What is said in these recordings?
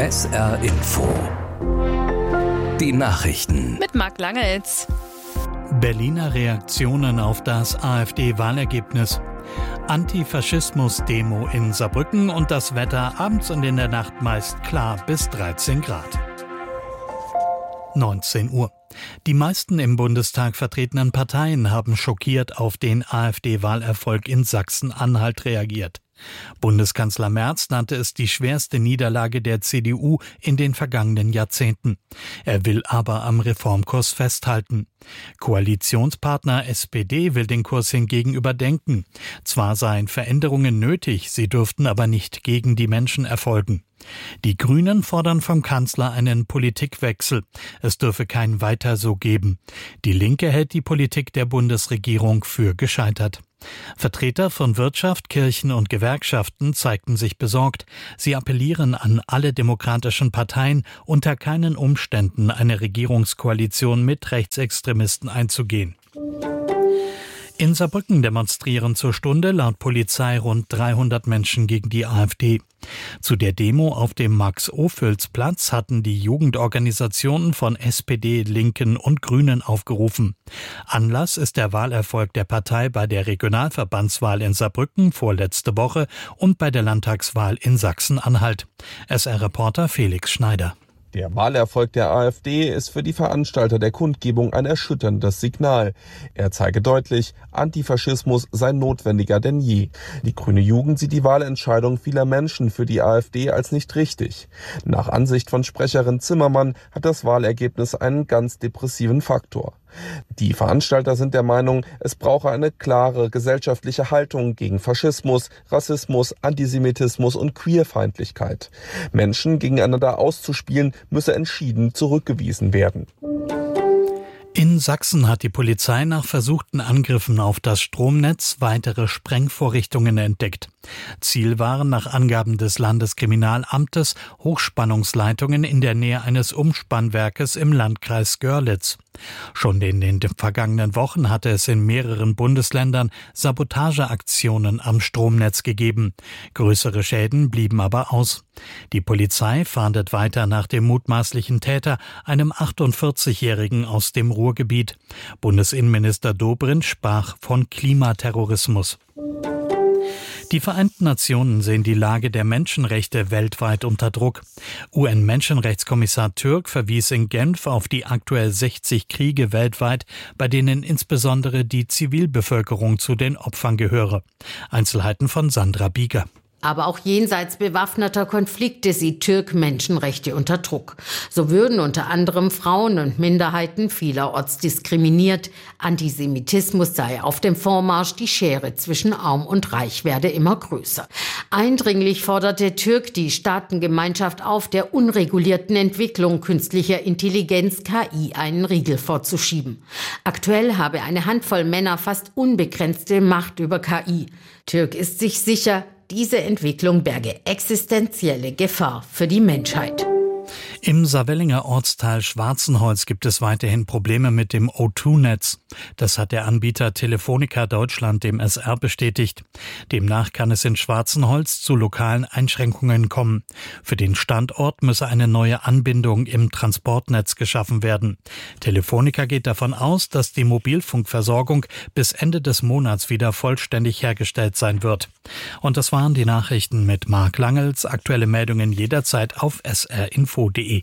SR Info. Die Nachrichten. Mit Marc Langeltz. Berliner Reaktionen auf das AfD-Wahlergebnis. Antifaschismus-Demo in Saarbrücken und das Wetter abends und in der Nacht meist klar bis 13 Grad. 19 Uhr. Die meisten im Bundestag vertretenen Parteien haben schockiert auf den AfD-Wahlerfolg in Sachsen-Anhalt reagiert. Bundeskanzler Merz nannte es die schwerste Niederlage der CDU in den vergangenen Jahrzehnten. Er will aber am Reformkurs festhalten. Koalitionspartner SPD will den Kurs hingegen überdenken. Zwar seien Veränderungen nötig, sie dürften aber nicht gegen die Menschen erfolgen. Die Grünen fordern vom Kanzler einen Politikwechsel. Es dürfe kein Weiter so geben. Die Linke hält die Politik der Bundesregierung für gescheitert. Vertreter von Wirtschaft, Kirchen und Gewerkschaften zeigten sich besorgt. Sie appellieren an alle demokratischen Parteien, unter keinen Umständen eine Regierungskoalition mit Rechtsextremisten einzugehen. In Saarbrücken demonstrieren zur Stunde laut Polizei rund 300 Menschen gegen die AfD. Zu der Demo auf dem Max-Ophüls-Platz hatten die Jugendorganisationen von SPD, Linken und Grünen aufgerufen. Anlass ist der Wahlerfolg der Partei bei der Regionalverbandswahl in Saarbrücken vorletzte Woche und bei der Landtagswahl in Sachsen-Anhalt. SR-Reporter Felix Schneider. Der Wahlerfolg der AfD ist für die Veranstalter der Kundgebung ein erschütterndes Signal. Er zeige deutlich, Antifaschismus sei notwendiger denn je. Die grüne Jugend sieht die Wahlentscheidung vieler Menschen für die AfD als nicht richtig. Nach Ansicht von Sprecherin Zimmermann hat das Wahlergebnis einen ganz depressiven Faktor. Die Veranstalter sind der Meinung, es brauche eine klare gesellschaftliche Haltung gegen Faschismus, Rassismus, Antisemitismus und Queerfeindlichkeit. Menschen gegeneinander auszuspielen, müsse entschieden zurückgewiesen werden. In Sachsen hat die Polizei nach versuchten Angriffen auf das Stromnetz weitere Sprengvorrichtungen entdeckt. Ziel waren nach Angaben des Landeskriminalamtes Hochspannungsleitungen in der Nähe eines Umspannwerkes im Landkreis Görlitz. Schon in den vergangenen Wochen hatte es in mehreren Bundesländern Sabotageaktionen am Stromnetz gegeben. Größere Schäden blieben aber aus. Die Polizei fahndet weiter nach dem mutmaßlichen Täter, einem 48-Jährigen aus dem Ruhrgebiet. Bundesinnenminister Dobrindt sprach von Klimaterrorismus. Die Vereinten Nationen sehen die Lage der Menschenrechte weltweit unter Druck. UN-Menschenrechtskommissar Türk verwies in Genf auf die aktuell 60 Kriege weltweit, bei denen insbesondere die Zivilbevölkerung zu den Opfern gehöre. Einzelheiten von Sandra Bieger. Aber auch jenseits bewaffneter Konflikte sieht Türk Menschenrechte unter Druck. So würden unter anderem Frauen und Minderheiten vielerorts diskriminiert. Antisemitismus sei auf dem Vormarsch, die Schere zwischen Arm und Reich werde immer größer. Eindringlich forderte Türk die Staatengemeinschaft auf, der unregulierten Entwicklung künstlicher Intelligenz KI einen Riegel vorzuschieben. Aktuell habe eine Handvoll Männer fast unbegrenzte Macht über KI. Türk ist sich sicher, diese Entwicklung berge existenzielle Gefahr für die Menschheit. Im Saarvellinger Ortsteil Schwarzenholz gibt es weiterhin Probleme mit dem O2-Netz. Das hat der Anbieter Telefonica Deutschland dem SR bestätigt. Demnach kann es in Schwarzenholz zu lokalen Einschränkungen kommen. Für den Standort müsse eine neue Anbindung im Transportnetz geschaffen werden. Telefonica geht davon aus, dass die Mobilfunkversorgung bis Ende des Monats wieder vollständig hergestellt sein wird. Und das waren die Nachrichten mit Marc Langeltz. Aktuelle Meldungen jederzeit auf srinfo.de.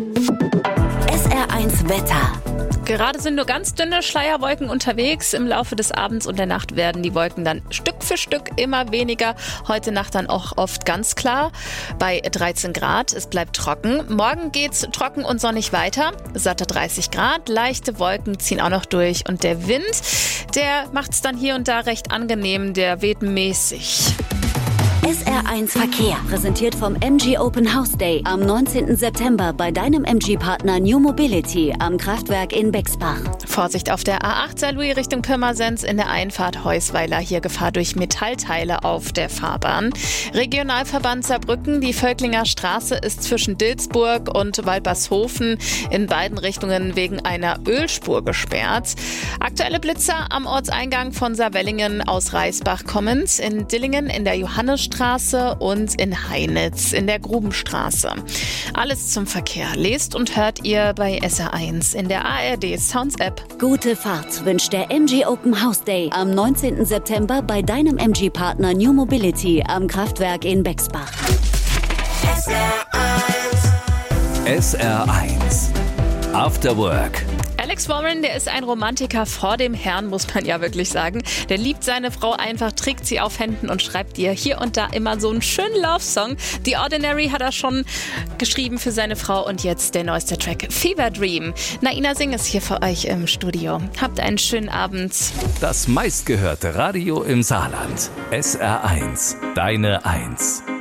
SR1 Wetter. Gerade sind nur ganz dünne Schleierwolken unterwegs. Im Laufe des Abends und der Nacht werden die Wolken dann Stück für Stück immer weniger. Heute Nacht dann auch oft ganz klar bei 13 Grad. Es bleibt trocken. Morgen geht's trocken und sonnig weiter. Satte 30 Grad. Leichte Wolken ziehen auch noch durch. Und der Wind, der macht's dann hier und da recht angenehm. Der weht mäßig. SR1 Verkehr, präsentiert vom MG Open House Day am 19. September bei deinem MG-Partner New Mobility am Kraftwerk in Bexbach. Vorsicht auf der A8 Saarlouis Richtung Pirmasens in der Einfahrt Heusweiler. Hier Gefahr durch Metallteile auf der Fahrbahn. Regionalverband Saarbrücken, die Völklinger Straße ist zwischen Dilsburg und Walpershofen in beiden Richtungen wegen einer Ölspur gesperrt. Aktuelle Blitzer am Ortseingang von Saarwellingen aus Reisbach kommend. In Dillingen in der Johannesstraße Heinrichstraße und in Heinitz in der Grubenstraße. Alles zum Verkehr lest und hört ihr bei SR1 in der ARD Sounds App. Gute Fahrt wünscht der MG Open House Day am 19. September bei deinem MG-Partner New Mobility am Kraftwerk in Bexbach. SR1 After Work. Alex Warren, der ist ein Romantiker vor dem Herrn, muss man ja wirklich sagen. Der liebt seine Frau einfach, trägt sie auf Händen und schreibt ihr hier und da immer so einen schönen Love-Song. The Ordinary hat er schon geschrieben für seine Frau und jetzt der neueste Track, Fever Dream. Naina Singh ist hier für euch im Studio. Habt einen schönen Abend. Das meistgehörte Radio im Saarland. SR1, deine Eins.